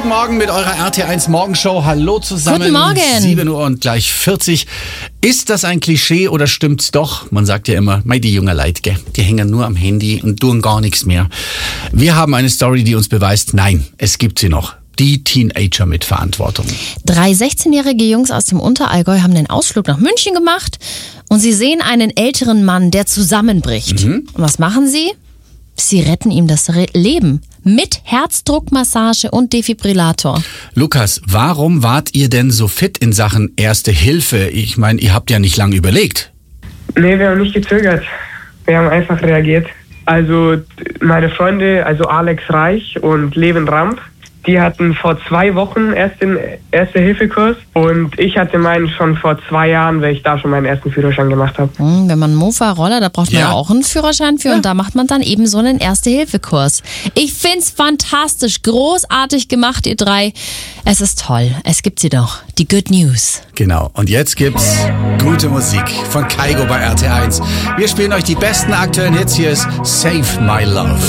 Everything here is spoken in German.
Morgen mit eurer RT1 Morgenshow. Hallo zusammen. Guten Morgen. 7 Uhr und gleich 40. Ist das ein Klischee oder stimmt's doch? Man sagt ja immer, die jungen Leute, gell, die hängen nur am Handy und tun gar nichts mehr. Wir haben eine Story, die uns beweist, nein, es gibt sie noch. Die Teenager mit Verantwortung. 3 16-jährige Jungs aus dem Unterallgäu haben den Ausflug nach München gemacht und sie sehen einen älteren Mann, der zusammenbricht. Und was machen sie? Sie retten ihm das Leben mit Herzdruckmassage und Defibrillator. Lukas, warum wart ihr denn so fit in Sachen Erste Hilfe? Ich meine, ihr habt ja nicht lange überlegt. Nee, wir haben nicht gezögert. Wir haben einfach reagiert. Also meine Freunde, also Alex Reich und Levin Ramp, die hatten vor 2 Wochen erst den Erste-Hilfe-Kurs und ich hatte meinen schon vor 2 Jahren, weil ich da schon meinen ersten Führerschein gemacht habe. Wenn man Mofa, Roller, da braucht man ja auch einen Führerschein für und da macht man dann eben so einen Erste-Hilfe-Kurs. Ich find's fantastisch, großartig gemacht, ihr 3. Es ist toll, es gibt sie doch, die Good News. Genau, und jetzt gibt's gute Musik von Kygo bei RT1. Wir spielen euch die besten aktuellen Hits, hier ist Save My Love.